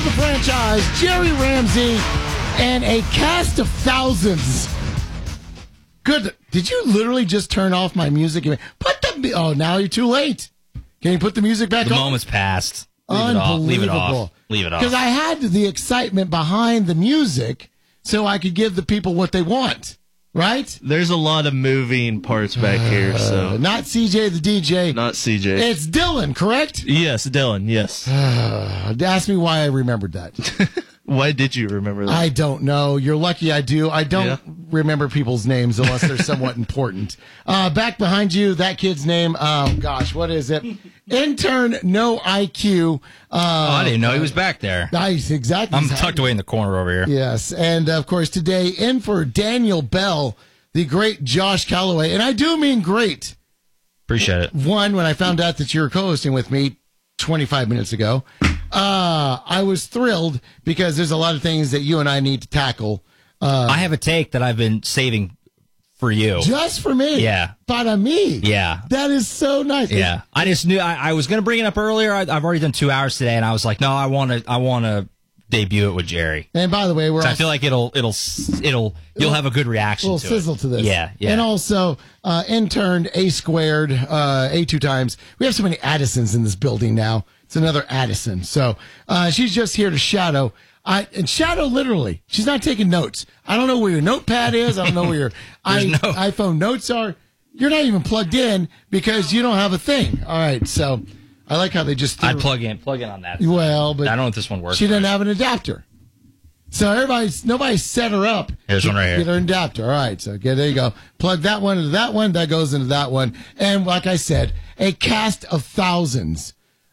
the franchise, Jerry Ramsey, and a cast of thousands. Good. Did you literally just turn off my music? Oh, now you're too late. Can you put the music back on? The moment's passed. Unbelievable. Leave it off. Leave it off. Because I had the excitement behind the music so I could give the people what they want. Right? There's a lot of moving parts back here, so. Not CJ the DJ. Not CJ. It's Dylan, correct? Yes, Dylan, yes. Ask me why I remembered that. Why did you remember that? I don't know. You're lucky I do. I don't remember people's names unless they're somewhat important. Back behind you, that kid's name, oh gosh, what is it? Intern No IQ. I didn't know he was back there. Nice, exactly. I'm tucked away in the corner over here. Yes, and of course today, in for Daniel Bell, the great Josh Calloway. And I do mean great. Appreciate it. One, when I found out that you were co-hosting with me 25 minutes ago, I was thrilled because there's a lot of things that you and I need to tackle. I have a take that I've been saving for you. Just for me? Yeah. But on me? Yeah. That is so nice. Yeah. I just knew I was going to bring it up earlier. I've already done 2 hours today, and I was like, no, I want to debut it with Jerry. And by the way, I feel like you'll have a good reaction. A little sizzle to this. Yeah. And also, intern A squared, A 2 times. We have so many Addisons in this building now. It's another Addison. So she's just here to shadow. And shadow literally. She's not taking notes. I don't know where your notepad is. I don't know where your iPhone notes are. You're not even plugged in because you don't have a thing. All right. So I like how they just I'd plug in on that. Well, but I don't know if this one works. She didn't have an adapter. So nobody set her up. Here's one right here. Get her adapter. All right. So there you go. Plug that one into that one. That goes into that one. And like I said, a cast of thousands.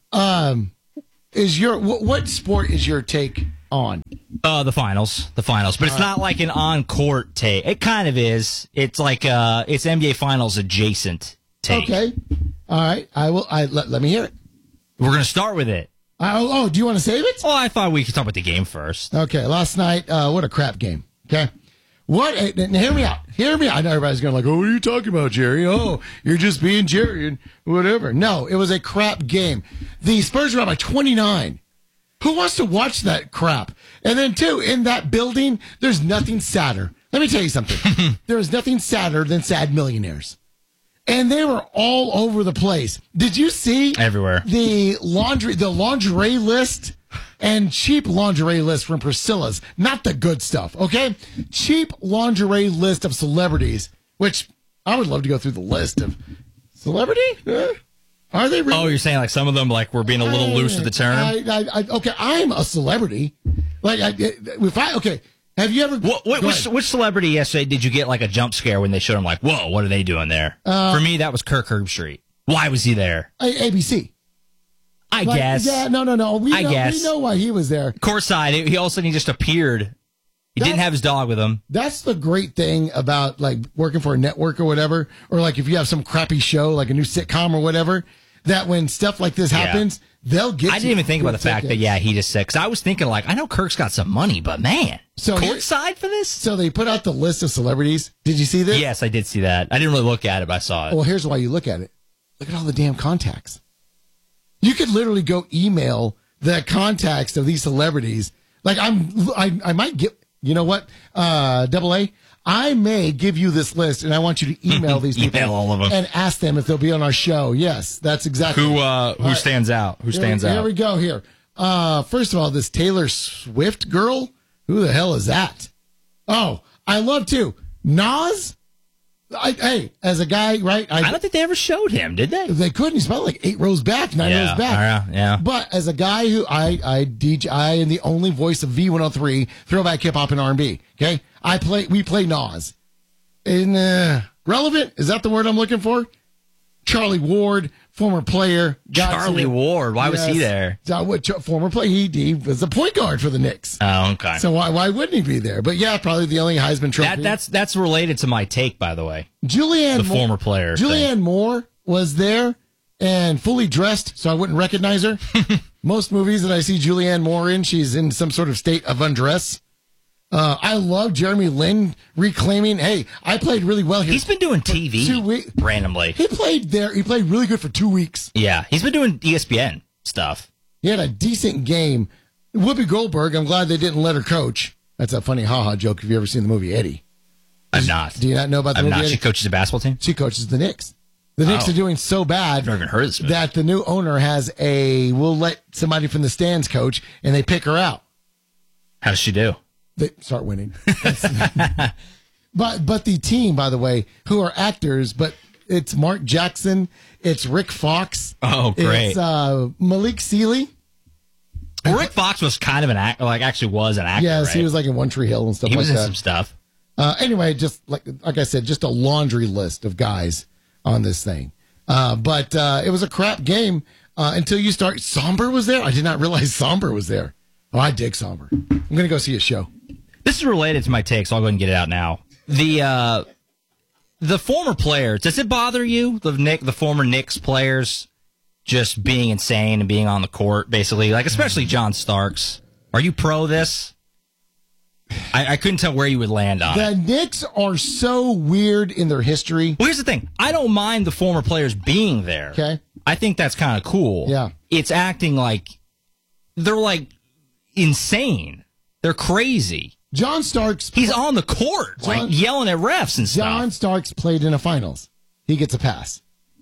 What sport is your take on? The finals, but it's not like an on-court take. It kind of is. It's like it's NBA Finals adjacent take. Okay, all right. Let me hear it. We're gonna start with it. Do you want to save it? Oh, I thought we could talk about the game first. Okay, last night, what a crap game. Okay. And hear me out. Hear me out. I know everybody's going like, oh, what are you talking about, Jerry? Oh, you're just being Jerry and whatever. No, it was a crap game. The Spurs were up by 29. Who wants to watch that crap? And then, too, in that building, there's nothing sadder. Let me tell you something. There is nothing sadder than sad millionaires. And they were all over the place. Did you see? Everywhere. The lingerie list? And cheap lingerie list from Priscilla's. Not the good stuff, okay? Cheap lingerie list of celebrities, which I would love to go through the list of celebrity? Are they really? Oh, you're saying like some of them like we're being a little loose with the term? Okay, I'm a celebrity. Have you ever... Which celebrity yesterday did you get like a jump scare when they showed him like, whoa, what are they doing there? For me, that was Kirk Herbstreit. Why was he there? ABC. I guess. Yeah, no. We know why he was there. Courtside, he all of a sudden he just appeared. He didn't have his dog with him. That's the great thing about like working for a network or whatever, or like if you have some crappy show, like a new sitcom or whatever, that when stuff like this happens, they'll get I didn't even think about the fact that, he just said, because I was thinking like, I know Kirk's got some money, but man, courtside for this? So they put out the list of celebrities. Did you see this? Yes, I did see that. I didn't really look at it, but I saw it. Well, here's why you look at it. Look at all the damn contacts. You could literally go email the contacts of these celebrities. Like I might get, you know what, Double A, I may give you this list and I want you to email these people. Email all of them. And ask them if they'll be on our show. Yes, that's exactly. Who stands out? Who stands out? Here we go here. First of all, this Taylor Swift girl, who the hell is that? Oh, I love too. Nas? As a guy, right? I don't think they ever showed him, did they? They couldn't. He's probably like 8 rows back, 9 rows back. Yeah. But as a guy who I am the only voice of V103, throwback hip hop and R&B. Okay, we play Nas. In relevant, is that the word I'm looking for? Charlie Ward, former player. Charlie Ward, why was he there? Former player. He was the point guard for the Knicks. Oh, okay. So why wouldn't he be there? But yeah, probably the only Heisman Trophy. That's related to my take, by the way. Former player. Julianne Moore was there and fully dressed, so I wouldn't recognize her. Most movies that I see Julianne Moore in, she's in some sort of state of undress. I love Jeremy Lin reclaiming, hey, I played really well here. He's been doing TV randomly. He played there. He played really good for 2 weeks. Yeah, he's been doing ESPN stuff. He had a decent game. Whoopi Goldberg, I'm glad they didn't let her coach. That's a funny haha joke if you've ever seen the movie Eddie. I'm not. Do you not know about the movie Eddie? She coaches a basketball team? She coaches the Knicks. The Knicks are doing so bad I've never even heard of this movie. that the new owner we'll let somebody from the stands coach, and they pick her out. How does she do? They start winning. But the team, by the way, who are actors, but it's Mark Jackson, it's Rick Fox. Oh, great. It's Malik Sealy. Well, Rick Fox was kind of an actor, actually was an actor. Yes, right? he was like in One Tree Hill and stuff He like was in that. some stuff. Anyway, just like I said, just a laundry list of guys on this thing. But it was a crap game until you start. Somber was there. I did not realize Somber was there. Oh, I dig Somber. I'm going to go see a show. This is related to my take, so I'll go ahead and get it out now. The former players, does it bother you, the former Knicks players just being insane and being on the court, basically? Like, especially John Starks. Are you pro this? I couldn't tell where you would land on it. The Knicks are so weird in their history. Well, here's the thing. I don't mind the former players being there. Okay. I think that's kind of cool. Yeah. It's acting like they're, like, insane. They're crazy. John Starks. He's on the court, like yelling at refs and stuff. John Starks played in the finals. He gets a pass.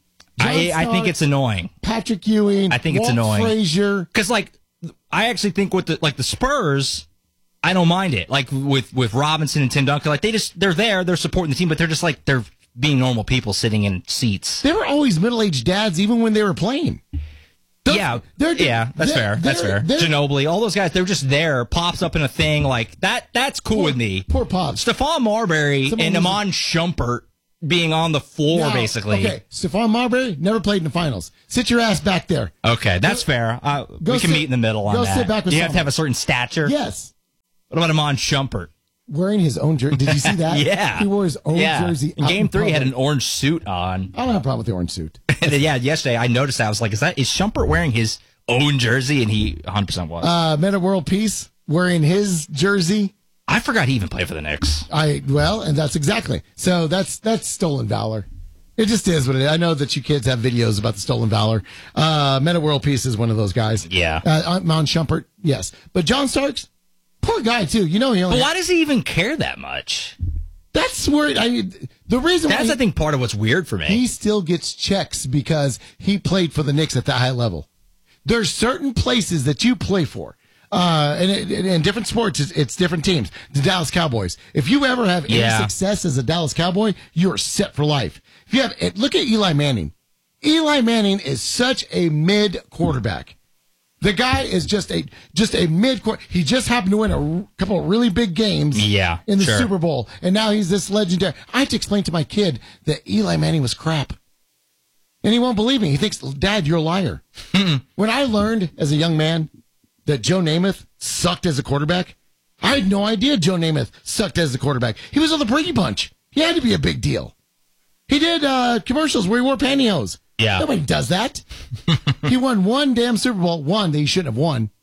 I think it's annoying. Patrick Ewing. I think it's Walt annoying. Frazier. Because, like, I actually think with the Spurs, I don't mind it. Like with Robinson and Tim Duncan, like they're there, they're supporting the team, but they're just like they're being normal people sitting in seats. They were always middle-aged dads, even when they were playing. That's fair. That's fair. Ginobili, all those guys, they're just there, pops up in a thing like that. That's cool with me. Poor Pops. Stephon Marbury and Iman Shumpert being on the floor, Now, basically. Okay, Stephon Marbury never played in the finals. Sit your ass back there. Okay, that's fair. We can meet in the middle on that. Go sit back with Do you have someone. to have a certain stature? Yes. What about Iman Shumpert? Wearing his own jersey. Did you see that? Yeah. He wore his own jersey. In out Game 3, he had public. an orange suit on. I don't have a problem with the orange suit. And then, yesterday I noticed that. I was like, is Shumpert wearing his own jersey? And he 100% was. Meta World Peace wearing his jersey. I forgot he even played for the Knicks. And that's exactly. So that's stolen valor. It just is what it is. I know that you kids have videos about the stolen valor. Meta World Peace is one of those guys. Yeah. Mon Shumpert, yes. But John Starks, poor guy too. You know he only. But why does he even care that much? That's where the reason. That's why I think part of what's weird for me. He still gets checks because he played for the Knicks at that high level. There's certain places that you play for. And in different sports, it's different teams. The Dallas Cowboys. If you ever have any success as a Dallas Cowboy, you're set for life. If you have, look at Eli Manning. Eli Manning is such a mid quarterback. The guy is just a mid quarter. He just happened to win a couple of really big games. In the Super Bowl, and now he's this legendary. I have to explain to my kid that Eli Manning was crap. And he won't believe me. He thinks, Dad, you're a liar. When I learned as a young man that Joe Namath sucked as a quarterback, I had no idea Joe Namath sucked as a quarterback. He was on the Brady Bunch. He had to be a big deal. He did commercials where he wore pantyhose. Yeah. Nobody does that. He won one damn Super Bowl, one that he shouldn't have won.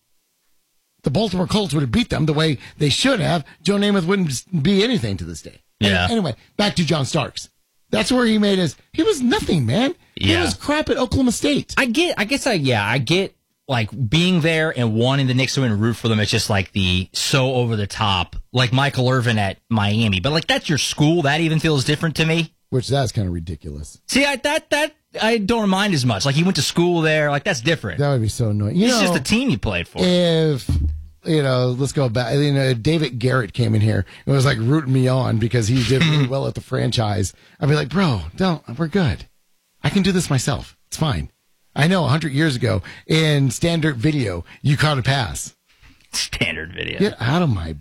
The Baltimore Colts would have beat them the way they should have. Joe Namath wouldn't be anything to this day. Yeah. Anyway, back to John Starks. That's where he made he was nothing, man. He was crap at Oklahoma State. I get like being there and wanting the Knicks to win and root for them. It's just like the so over the top, like Michael Irvin at Miami. But like that's your school. That even feels different to me. Which that's kind of ridiculous. See, I don't mind as much. Like he went to school there. Like that's different. That would be so annoying. It's just a team you played for. If let's go back. David Garrett came in here and was like rooting me on because he did really well at the franchise. I'd be like, bro, we're good. I can do this myself. It's fine. I know 100 years ago in standard video, you caught a pass. Standard video. Get out of my,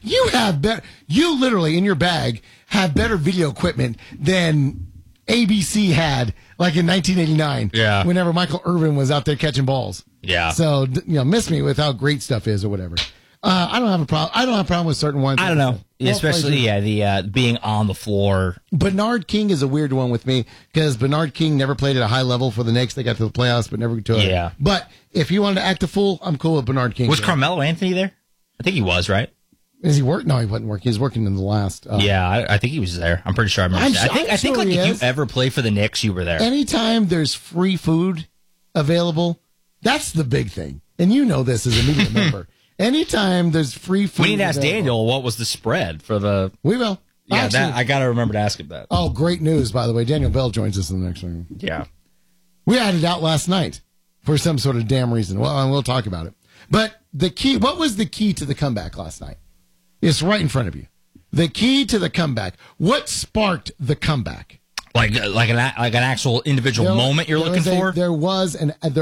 you literally in your bag have better video equipment than ABC had like in 1989. Yeah. Whenever Michael Irvin was out there catching balls. Yeah. So, miss me with how great stuff is or whatever. I don't have a problem. I don't have a problem with certain ones. I don't know. Especially, the being on the floor. Bernard King is a weird one with me because Bernard King never played at a high level for the Knicks. They got to the playoffs, but never to it. Yeah. But if you wanted to act a fool, I'm cool with Bernard King. Was Carmelo Anthony there? I think he was, right? Is he working? No, he wasn't working. He was working in the last. I think he was there. I'm pretty sure I remember. I think like if you ever played for the Knicks, you were there. Anytime there's free food available, that's the big thing. And you know this as a media member. Anytime there's free food. We need to ask available. Daniel what was the spread for the. We will. Yeah, Actually, that I got to remember to ask him that. oh, great news, by the way. Daniel Bell joins us in the next one. Yeah. We had it out last night for some sort of damn reason. Well, and we'll talk about it. But the key, what was the key to the comeback last night? It's right in front of you. The key to the comeback. What sparked the comeback? Like an actual individual moment you're looking for? There was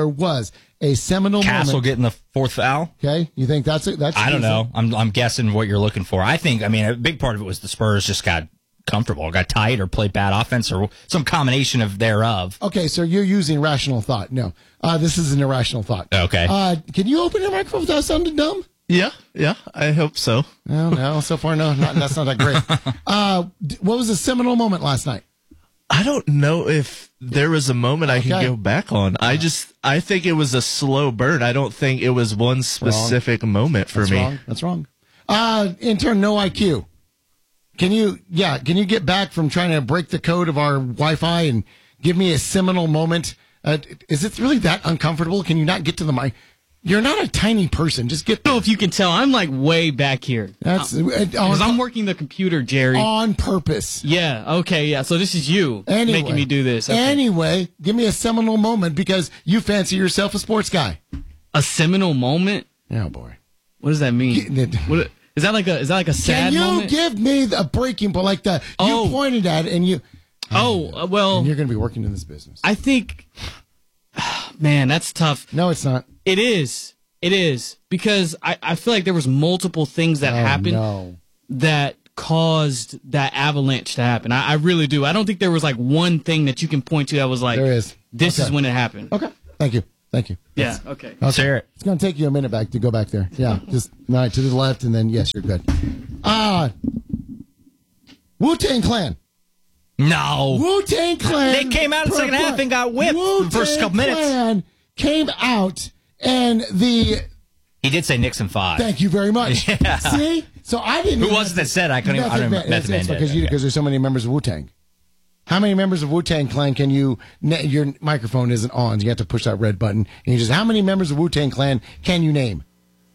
a seminal Castle moment. getting the fourth foul? Okay, you think that's it? That's I don't know. I'm guessing what you're looking for. I mean, a big part of it was the Spurs just got comfortable, got tight, or played bad offense, or some combination of thereof. Okay, so you're using rational thought. No, this is an irrational thought. Okay. Can you open your microphone without sounding dumb? Yeah, I hope so. Oh, no, so far, no, that's not that great. What was the seminal moment last night? I don't know if there was a moment I can go back on. I think it was a slow burn. I don't think it was one specific moment for me. That's wrong. Intern, no IQ. Can you get back from trying to break the code of our Wi-Fi and give me a seminal moment? Is it really that uncomfortable? Can you not get to the mic? You're not a tiny person. Just get. I don't know if you can tell. I'm like way back here. That's because I'm working the computer, Jerry. On purpose. Yeah. Okay. Yeah. So this is you making me do this. Okay. Anyway, give me a seminal moment because you fancy yourself a sports guy. A seminal moment? Oh boy. What does that mean? Is that like a sad moment? Can you give me a breaking point like that? You pointed at it and you. Well. And you're going to be working in this business. I think. Man, that's tough. No, it's not. It is. Because I feel like there was multiple things that happened that caused that avalanche to happen. I really do. I don't think there was like one thing that you can point to that was like, there is. This is when it happened. Okay. Thank you. Yeah. Okay. Let's hear it. It's going to take you a minute to go back there. Yeah. Just right to the left and then, yes, you're good. Wu-Tang Clan. No. Wu-Tang Clan. They came out in the second half and got whipped for the first couple minutes. Clan came out and He did say Nixon 5. Thank you very much. Yeah. See? So I didn't. Who was it that said? I couldn't even. I don't remember. It's because there's so many members of Wu-Tang. How many members of Wu-Tang Clan can you? Your microphone isn't on. You have to push that red button. And you just, how many members of Wu-Tang Clan can you name?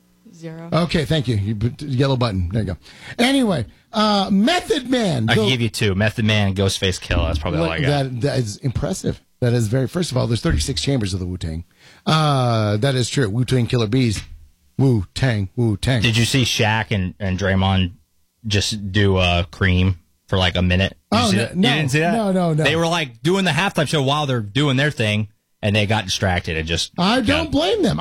0. Okay, thank you. You put the yellow button. There you go. Anyway, Method Man. I can give you 2. Method Man, Ghostface Killah. That's probably all I got. That is impressive. That is very. First of all, there's 36 chambers of the Wu-Tang. That is true. Wu-Tang Killer Bees. Wu-Tang. Did you see Shaq and Draymond just do Cream for like a minute? No. You didn't see that? No. They were like doing the halftime show while they're doing their thing, and they got distracted and just. I don't blame them.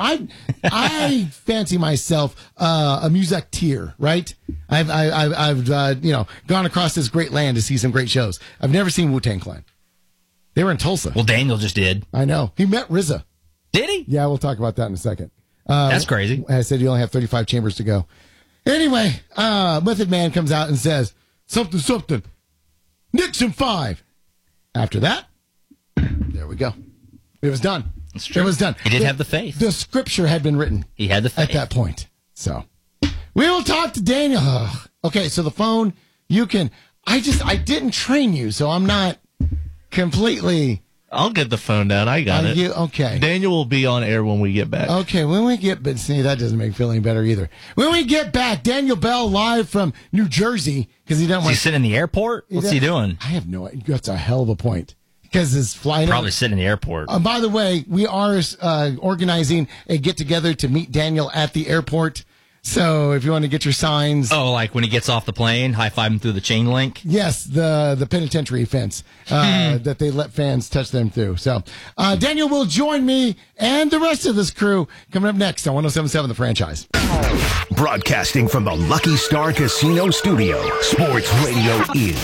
I fancy myself a musicteer, right? I've gone across this great land to see some great shows. I've never seen Wu-Tang Clan. They were in Tulsa. Well, Daniel just did. I know. He met RZA. Did he? Yeah, we'll talk about that in a second. That's crazy. I said you only have 35 chambers to go. Anyway, Method Man comes out and says, something. Nixon 5. After that, there we go. It was done. That's true. It was done. He did have the faith. The scripture had been written. He had the faith. At that point. So, we will talk to Daniel. Okay, so the phone, you can. I didn't train you, so I'm not completely. I'll get the phone down. I got it. Okay. Daniel will be on air when we get back. Okay, but see, that doesn't make me feel any better either. When we get back, Daniel Bell live from New Jersey because he doesn't want. Is he sitting in the airport? What's he doing? I have no idea. That's a hell of a point because his flight. Probably sitting in the airport. By the way, we are organizing a get together to meet Daniel at the airport. So if you want to get your signs. Oh, like when he gets off the plane, high-five him through the chain link? Yes, the penitentiary fence that they let fans touch them through. So Daniel will join me and the rest of this crew coming up next on 107.7 The Franchise. Broadcasting from the Lucky Star Casino Studio, Sports Radio is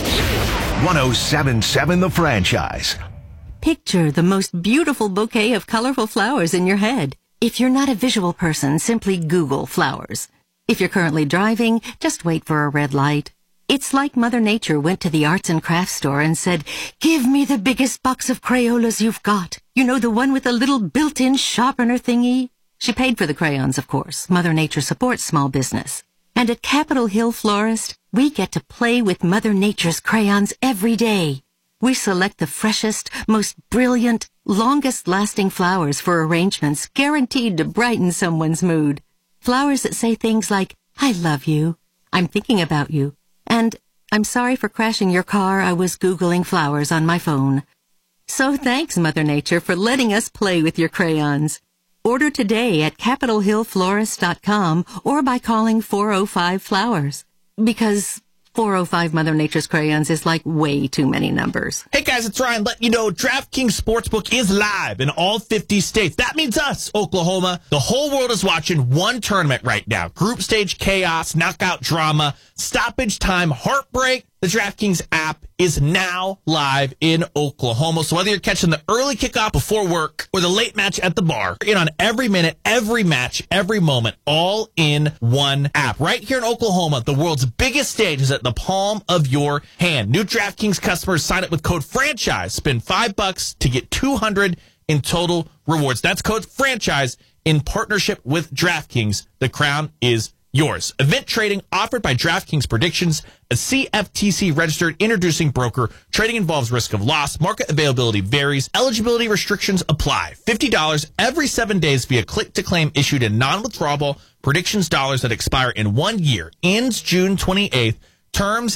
107.7 The Franchise. Picture the most beautiful bouquet of colorful flowers in your head. If you're not a visual person, simply Google flowers. If you're currently driving, just wait for a red light. It's like Mother Nature went to the arts and crafts store and said, "Give me the biggest box of Crayolas you've got. You know, the one with the little built-in sharpener thingy?" She paid for the crayons, of course. Mother Nature supports small business. And at Capitol Hill Florist, we get to play with Mother Nature's crayons every day. We select the freshest, most brilliant, longest-lasting flowers for arrangements guaranteed to brighten someone's mood. Flowers that say things like, I love you, I'm thinking about you, and I'm sorry for crashing your car, I was Googling flowers on my phone. So thanks, Mother Nature, for letting us play with your crayons. Order today at CapitolHillFlorist.com or by calling 405-FLOWERS. Because 405 Mother Nature's crayons is like way too many numbers. Hey guys, it's Ryan letting you know DraftKings Sportsbook is live in all 50 states. That means us, Oklahoma. The whole world is watching one tournament right now. Group stage chaos, knockout drama, stoppage time, heartbreak. The DraftKings app is now live in Oklahoma. So whether you're catching the early kickoff before work or the late match at the bar, you're in on every minute, every match, every moment, all in one app. Right here in Oklahoma, the world's biggest stage is at the palm of your hand. New DraftKings customers sign up with code FRANCHISE. Spend $5 to get $200 in total rewards. That's code FRANCHISE in partnership with DraftKings. The crown is yours. Event trading offered by DraftKings Predictions, a CFTC registered introducing broker. Trading involves risk of loss. Market availability varies. Eligibility restrictions apply. $50 every 7 days via click to claim issued in non-withdrawable predictions dollars that expire in 1 year. Ends June 28th. Terms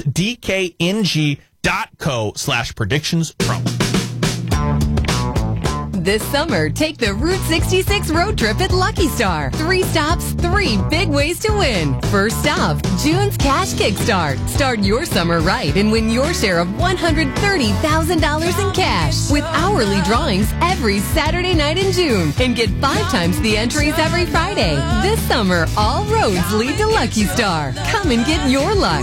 dkng.co/predictions promo. This summer, take the Route 66 road trip at Lucky Star. 3 stops, 3 big ways to win. First stop, June's Cash Kickstart. Start your summer right and win your share of $130,000 in cash with hourly drawings every Saturday night in June. And get 5 times the entries every Friday. This summer, all roads lead to Lucky Star. Come and get your luck.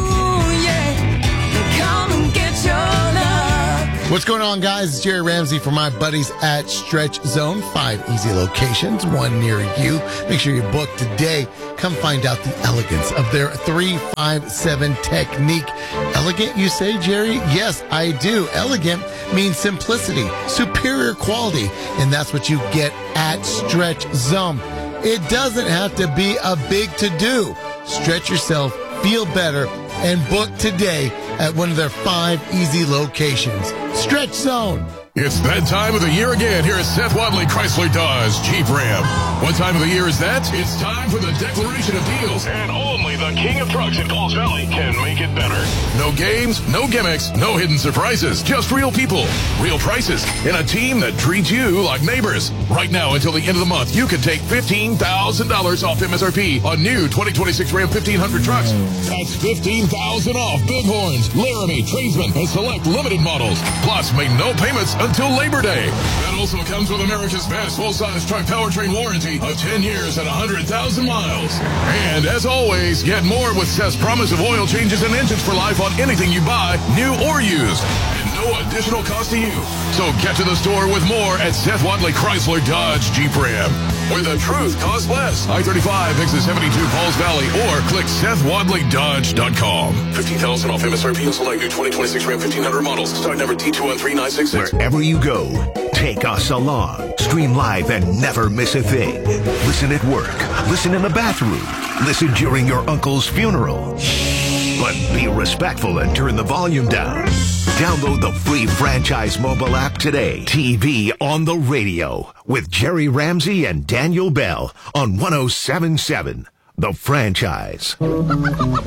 Come and get your luck. What's going on, guys? It's Jerry Ramsey for my buddies at Stretch Zone. 5 easy locations, 1 near you. Make sure you book today. Come find out the elegance of their 3-5-7 technique. Elegant, you say, Jerry? Yes, I do. Elegant means simplicity, superior quality, and that's what you get at Stretch Zone. It doesn't have to be a big to-do. Stretch yourself, feel better, and book today at one of their 5 easy locations. Stretch Zone. It's that time of the year again here at Seth Wadley Chrysler Dodge Jeep Ram. What time of the year is that? It's time for the Declaration of Deals. And only the king of trucks in Falls Valley can make it better. No games, no gimmicks, no hidden surprises. Just real people, real prices, and a team that treats you like neighbors. Right now until the end of the month, you can take $15,000 off MSRP on new 2026 Ram 1500 trucks. That's $15,000 off Bighorns, Laramie, Tradesman, and select limited models. Plus, make no payments until Labor Day. That also comes with America's best full-size truck powertrain warranty of 10 years and 100,000 miles. And as always, get more with Seth's promise of oil changes and engines for life on anything you buy, new or used. And no additional cost to you. So get to the store with more at Seth Wadley Chrysler Dodge Jeep Ram, where the truth costs less. I-35 exit 72 Falls Valley, or click SethWadleyDodge.com. $15,000 off MSRP and select new 2026 Ram 1500 models. Start number T2139666. Wherever you go, take us along. Stream live and never miss a thing. Listen at work. Listen in the bathroom. Listen during your uncle's funeral. But be respectful and turn the volume down. Download the free Franchise mobile app today. TV on the radio with Jerry Ramsey and Daniel Bell on 107.7 The Franchise.